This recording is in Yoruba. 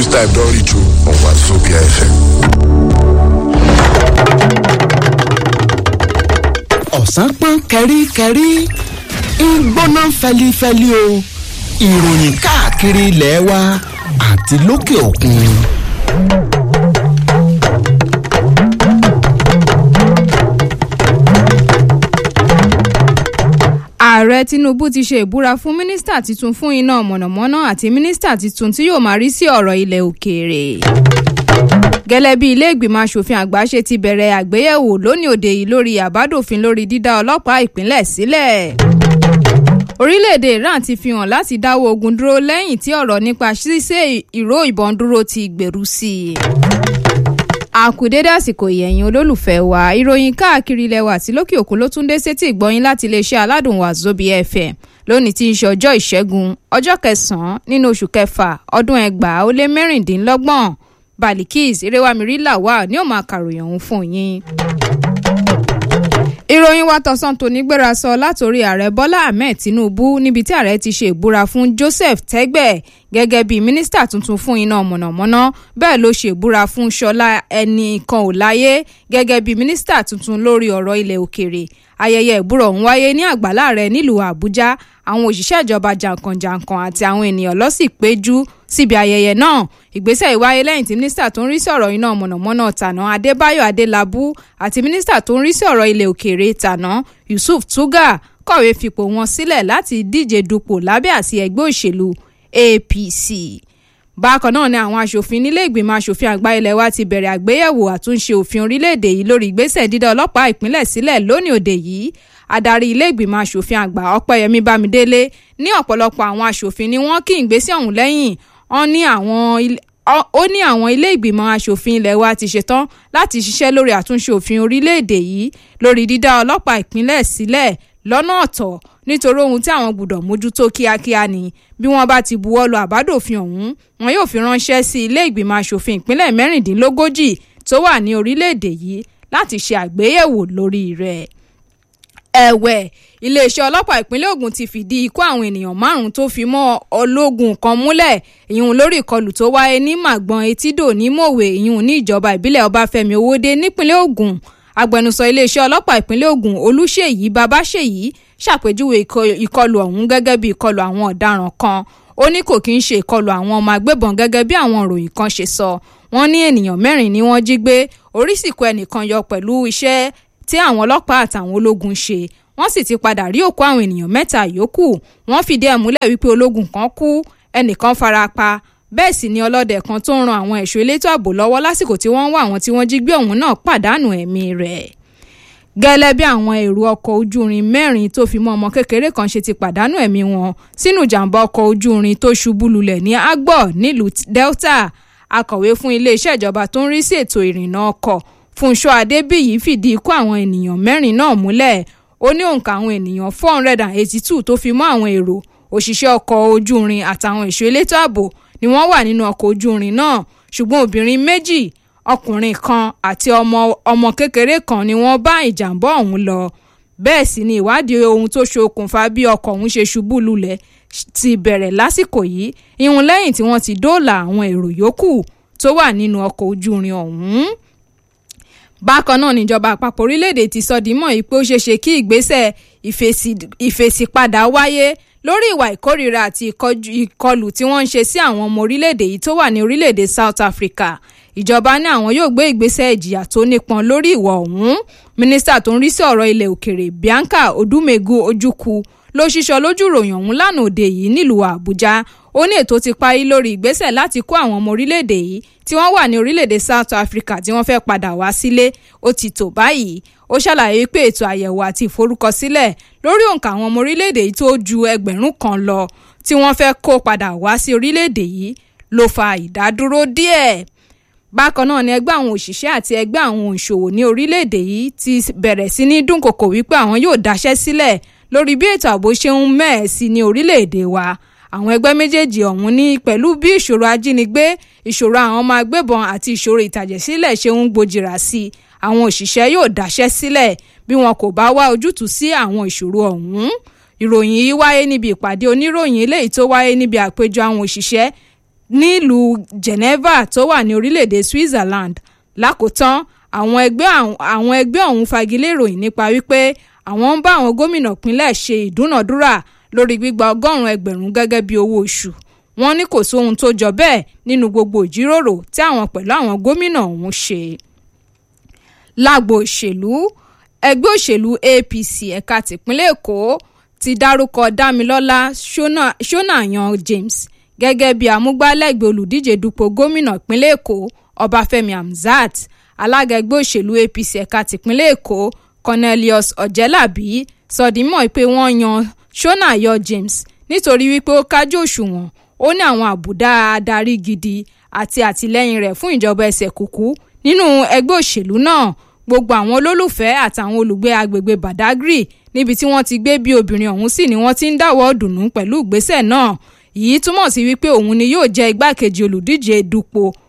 News Type don reach you on Wazobia FM. Ọ̀sán pọ́n kẹ́ríkẹ́rí ń gbóná fẹlifẹli o. Ìròyìn káàkiri ilẹ̀ wa àti lókè òkun. Ààrẹ Tinubu ti ṣe ìbúra fún mínísítà tuntun fún iná mọ̀nàmọ́ná àti mínísítà tuntun tí yóò máa rí sí ọ̀rọ̀ ilẹ̀ òkèèrè. Gẹ́lẹ́ bí ilé ìgbìmọ̀ aṣòfin àgbà ṣe ti bẹ̀rẹ̀ àgbéyẹ̀wò lónìí òde yìí lórí àbádòfin lórí dídá ọlọ́pàá ìpínlẹ̀ sílẹ̀. Orílẹ̀-èdè Iran ti fi hàn láti dáwọ́ ogun dúró lẹ́yìn tí ọ̀rọ̀ nípa ṣíṣe ìró ìbọn dúró ti gbèrú sí i. Àkùdédé àsìkò ìyẹ̀yìn olólùfẹ́ wa ìròyìn káàkiri ilẹ̀ wa àti lókè òkun ló tún dé sétí ìgbọ́yín láti iléeṣẹ́ aládùn Wazobia FM lónìí tí ń ṣe ọjọ́ ìṣẹ́gun ọjọ́ 9 nínú oṣù kẹfà ọdún 2026. Balikis Erewamiri Lawal ni ó máa kàròyìn ọ̀hún fún yín. Ìròyìn wa tọ̀sán tòní gbéra sọ látòrí ààrẹ Bọ́lá Ahmed Tinubu níbi tí ààrẹ ti ṣe ìbúra fún Joseph Tẹ́gbẹ̀ gẹ́gẹ́ bí mínísítà tuntun fún iná mọ̀nàmọ́ná bẹ́ẹ̀ ló ṣe ìbúra fún Ṣọlá Ẹnìkanòláyé gẹ́gẹ́ bí mínísítà tuntun lórí ọ̀rọ̀ ilẹ̀ òkèèrè. Ayẹyẹ ìbúra ọ̀hún wáyé ní àgbàlá rẹ̀ nílùú Àbújá. Àwọn òṣìṣẹ́ ìjọba jàǹkànjàǹkàn àti àwọn ènìyàn ló sì péjú síbi ayẹyẹ náà. Ìgbésẹ̀ yìí wáyé lẹ́yìn tí mínísítà tó ń rí sí ọ̀rọ̀ iná mọ̀nàmọ́ná tàná Adébáyọ̀ Adélabú àti mínísítà tó ń rí sí ọ̀rọ̀ ilẹ̀ òkèèrè tàná Yusuf Tuga kọ̀wé fipò wọn sílẹ̀ láti díje dupò lábẹ́ àsíá ẹgbẹ́ òṣèlú APC. Bákan náà ni àwọn aṣòfin nílé ìgbìmọ̀ aṣòfin àgbà ilẹ̀ wa ti bẹ̀rẹ̀ àgbéyẹ̀wò àtúnṣe òfin orílẹ̀-èdè yìí lórí ìgbésẹ̀ dídá ọlọ́pàá ìpínlẹ̀ sílẹ̀ lónìí òde yìí. Adarí ilé ìgbìmọ̀ aṣòfin àgbà Ọpẹ́yẹmí Bámidélé ní ọ̀pọ̀lọpọ̀ àwọn aṣòfin ni wọ́n kí ìgbésẹ̀ ọ̀hún lẹ́yìn. Ó ní àwọn ilé ìgbìmọ̀ aṣòfin ilẹ̀ wa ti ṣetán láti ṣiṣẹ́ lórí àtúnṣe òfin orílẹ̀-èdè yìí lórí dídá ọlọ́pàá ìpínlẹ̀ sílẹ̀ lọ́nà ọ̀tọ̀ nítorí ohun tí àwọn gbọ́dọ̀ mójútó kíákíá ni bí wọ́n bá ti buwọ́ lu àbádòfin ọ̀hún wọn yóò fi ránṣẹ́ sí ilé ìgbìmọ̀ aṣòfin ìpínlẹ̀ 36 tó wà ní orílẹ̀-èdè yìí láti ṣe àgbéyẹ̀wò lórí rẹ̀. Ẹ̀wẹ̀, iléeṣẹ́ ọlọ́pàá ìpínlẹ̀ Ògùn ti fìdí ikú àwọn ènìyàn 5 tó fi mọ́ ológun kan múlẹ̀ ìyún lórí ìkọlù tó wáyé ní Màgbọ́n Etídò ní Mòwe ìyún ní ìjọba ìbílẹ̀ Ọbáfẹ́mi Owódé nípínlẹ̀ Ògùn. Agbẹnusọ iléeṣẹ́ ọlọ́pàá ìpínlẹ̀ Ògùn Olúṣèyí Babáṣèyí ṣàpèjúwe ìkọlù ọ̀hún gẹ́gẹ́ bí ìkọlù àwọn ọ̀daràn kan. Ó ní kò kí ń ṣe ìkọlù àwọn ọmọ agbébọn gẹ́gẹ́ bí àwọn ìròyìn kan ṣe sọ. Wọ́n ní ènìyàn 4 ni wọ́n jí gbé, orí sì kó ẹnìkan yọ pẹ̀lú iṣẹ́ tí àwọn ọlọ́pàá àtàwọn ológun ṣe. Wọ́n sì ti padà rí òkú àwọn ènìyàn 3 yòókù. Wọ́n fìdí ẹ̀ múlẹ̀ wípé ológun kan kú, ẹnìkan farapa. Bẹ́ẹ̀ sì ni ọlọ́dẹ kan tó ń ran àwọn ẹ̀ṣọ́ elétò ààbò lọ́wọ́ lásìkò tí wọ́n ń wá àwọn tí wọ́n jí gbé ọ̀hún náà pàdánù ẹ̀mí rẹ̀. Gẹ́lẹ́ bí àwọn èrò ọkọ̀ ojú irin 4 tó fi mọ́ ọmọ kékeré kan ṣe ti pàdánù ẹ̀mí wọn sínú ìjàmbá ọkọ̀ ojú irin tó ṣubú lulẹ̀ ní Agbor nílùú Delta. Akọ̀wé fún iléeṣẹ́ ìjọba tó ń rí sí ètò ìrìnnà ọkọ̀ Fúnṣọ́ Adébíyì fìdí ikú àwọn ènìyàn 4 náà múlẹ̀. Ó ní òǹkà àwọn ènìyàn 482 tó fi mọ́ àwọn èrò òṣìṣẹ́ ọkọ̀ ojú irin àtàwọn ẹ̀ṣọ́ elétò ààbò ni wọ́n wà nínú ọkọ̀ ojú irin náà, ṣùgbọ́n obìnrin 2, ọkùnrin kan àti ọmọ kékeré kan ni wọ́n bá ìjàmbá ọ̀hún lọ. Bẹ́ẹ̀ sì ni ìwádìí ohun tó ṣokùnfà bí ọkọ̀ ọ̀hún ṣe ṣubú lulẹ̀ ti bẹ̀rẹ̀ lásìkò yìí ìhun lẹ́yìn tí wọ́n ti dóòlà àwọn èrò yòókù tó wà nínú ọkọ̀ ojú irin ọ̀hún. Bákan náà níjọba àpapọ̀ orílẹ̀-èdè ti sọ di mọ̀ pé ó ṣeéṣe kí ìgbésẹ̀ ìfèsìpadà wáyé lórí ìwà ìkórìíra àti ìkọlù tí wọ́n ń ṣe sí àwọn ọmọ orílẹ̀-èdè yìí tó wà ní orílẹ̀-èdè South Africa. Ìjọba ní àwọn yóò gbé ìgbésẹ̀ ìjìyà tó nípọn lórí ìwà ọ̀hún. Mínísítà tó ń rí sí ọ̀rọ̀ ilẹ̀ òkèèrè Bianca Odumegu Ojukwu ló ṣíṣọ lójú ìròyìn ọ̀hún lánàá òde yìí nílùú Àbújá. Ó ní ètò ti parí lórí ìgbésẹ̀ láti kó àwọn ọmọ orílẹ̀-èdè yìí tí wọ́n wà ní orílẹ̀-èdè South Africa tí wọ́n fẹ́ padà wá sílé ó ti tó báyìí. Ó ṣàlàyé pé ètò àyẹ̀wò àti ìforúkọsílẹ̀ lórí òǹkà àwọn ọmọ orílẹ̀-èdè yìí tó ju 1000 kan lọ tí wọ́n fẹ́ kó padà wá sí orílẹ̀-èdè yìí ló fa ìdádúró díẹ̀. Bákan náà ni ẹgbẹ́ àwọn òṣìṣẹ́ àti ẹgbẹ́ àwọn òǹṣòwò ní orílẹ̀-èdè yìí ti bẹ̀rẹ̀ sí ní dúnkòkò wípé àwọn yóò dáṣẹ́ sílẹ̀ lórí bí ètò ààbò ṣe ń mẹ́ẹ̀ sí ní orílẹ̀-èdè wa. Àwọn ẹgbẹ́ méjèèjì ọ̀hún ní pẹ̀lú bí ìṣòro ajínigbé, ìṣòro àwọn ọmọ agbébọn àti ìṣòro ìtàjẹ̀sílẹ̀ ṣe ń gbòjìrà sí i, àwọn òṣìṣẹ́ yóò dáṣẹ́ sílẹ̀ bí wọn kò bá wá ojútùú sí àwọn ìṣòro ọ̀hún. Ìròyìn yìí wáyé níbi ìpàdé oníròyìn eléyìí tó wáyé níbi àpéjọ àwọn òṣìṣẹ́ nílùú Geneva tó wà ní orílẹ̀-èdè Switzerland. Lákòótán àwọn ẹgbẹ́ ọ̀hún fagilé ìròyìn nípa wípé àwọn ń bá àwọn gómìnà ìpínlẹ̀ ṣe ìdúnàdúrà lórí gbígba 100 ẹgbẹ̀rún gẹ́gẹ́ bí owó oṣù. Wọ́n ní kò sóhun tó jọ bẹ́ẹ̀ nínú gbogbo ìjíròrò tí àwọn pẹ̀lú àwọn gómìnà ọ̀hún ṣe. Lágbo òṣèlú, ẹgbẹ́ òṣèlú APC ẹ̀ka tìpínlẹ̀ Èkó ti dárúkọ Dámilọ́lá Ṣónàyàn James gẹ́gẹ́ bí amúgbálẹ́gbẹ̀ẹ́ olùdíje dupò gómìnà ìpínlẹ̀ Èkó Ọbáfẹ́mi Hamzat. Alága ẹgbẹ́ òṣèlú APC ẹ̀ka tìpínlẹ̀ Èkó Cornelius Ọ̀jẹ́làbí sọ di mímọ̀ pé wọ́n yan Ṣónàyàn James nítorí wípé ó kájú òṣùwọ̀n, ó ní àwọn àbùdá adarí gidi àti àtìlẹ́yìn rẹ̀ fún ìjọba ẹsẹ̀ kúkú nínú ẹgbẹ́ òṣèlú náà. Gbogbo àwọn olólùfẹ́ àtàwọn olùgbé agbègbè Badagry níbi tí wọ́n ti gbé bí obìnrin ọ̀hún sí ni wọ́n ti ń dáwọ́ dùnnú pẹ̀lú ìgbésẹ̀ náà. Èyí túmọ̀ sí wípé òun ni yóò jẹ́ igbákejì olùdíje dupò